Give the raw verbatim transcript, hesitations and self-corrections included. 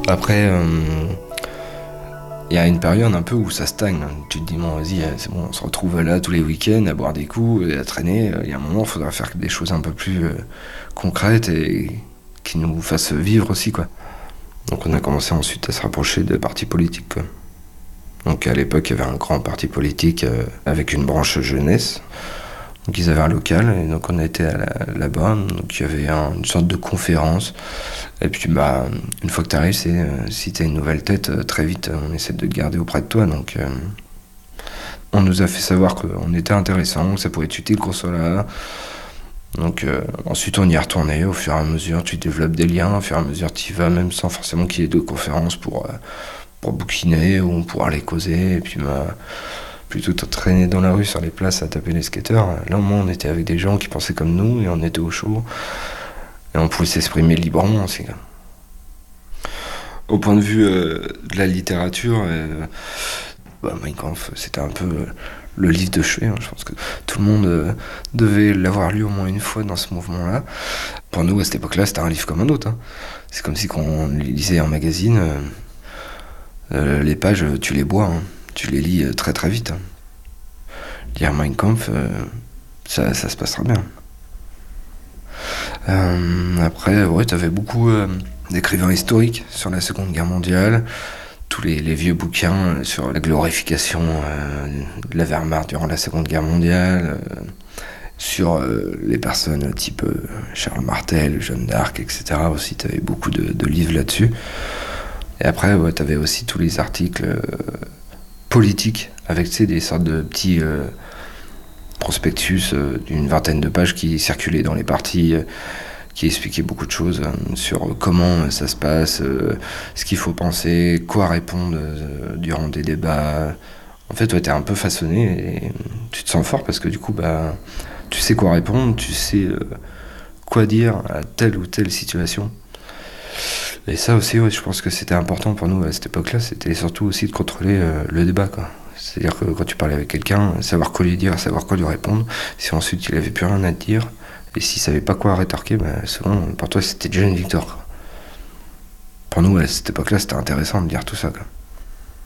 Après, il euh, y a une période un peu où ça stagne. Tu te dis, bon, vas-y, c'est bon, on se retrouve là tous les week-ends à boire des coups et à traîner. Il y a un moment, il faudra faire des choses un peu plus euh, concrètes et qui nous fassent vivre aussi, quoi. Donc on a commencé ensuite à se rapprocher de partis politiques, quoi. Donc à l'époque, il y avait un grand parti politique euh, avec une branche jeunesse. Donc ils avaient un local et donc on a été là-bas. Donc il y avait un, une sorte de conférence. Et puis bah une fois que tu arrives, c'est euh, si tu as une nouvelle tête, euh, très vite on essaie de te garder auprès de toi. Donc euh, on nous a fait savoir qu'on était intéressant, que ça pouvait être utile qu'on soit là. Donc euh, ensuite on y est retourné. Au fur et à mesure, tu développes des liens. Au fur et à mesure, tu y vas même sans forcément qu'il y ait de conférences pour euh, pour bouquiner ou pour aller causer. Et puis bah plutôt de traîner dans la rue sur les places à taper les skateurs. Là, au moins, on était avec des gens qui pensaient comme nous et on était au chaud. Et on pouvait s'exprimer librement aussi. Au point de vue euh, de la littérature, euh, bah, Mein Kampf, c'était un peu euh, le livre de chevet. Hein. Je pense que tout le monde euh, devait l'avoir lu au moins une fois dans ce mouvement-là. Pour nous, à cette époque-là, c'était un livre comme un autre. Hein. C'est comme si quand on lisait un magazine, euh, euh, les pages, tu les bois. Hein. Tu les lis euh, très très vite. Hein. Lire Mein Kampf, euh, ça, ça se passera bien. Euh, après, ouais, t'avais beaucoup euh, d'écrivains historiques sur la Seconde Guerre mondiale, tous les, les vieux bouquins sur la glorification euh, de la Wehrmacht durant la Seconde Guerre mondiale, euh, sur euh, les personnes type euh, Charles Martel, Jeanne d'Arc, et cetera. Aussi, t'avais beaucoup de, de livres là-dessus. Et après, ouais, t'avais aussi tous les articles euh, politiques avec, tu sais, des sortes de petits euh, prospectus euh, d'une vingtaine de pages qui circulaient dans les partis, euh, qui expliquaient beaucoup de choses euh, sur comment euh, ça se passe, euh, ce qu'il faut penser, quoi répondre euh, durant des débats. En fait, ouais, t'es un peu façonné et tu te sens fort parce que du coup, bah, tu sais quoi répondre, tu sais euh, quoi dire à telle ou telle situation. Et ça aussi, ouais, je pense que c'était important pour nous à cette époque-là, c'était surtout aussi de contrôler euh, le débat, quoi. C'est-à-dire que quand tu parlais avec quelqu'un, savoir quoi lui dire, savoir quoi lui répondre, si ensuite il avait plus rien à te dire, et s'il savait pas quoi rétorquer, bah, souvent, pour toi, c'était déjà une victoire, quoi. Pour nous, à cette époque-là, c'était intéressant de dire tout ça, quoi.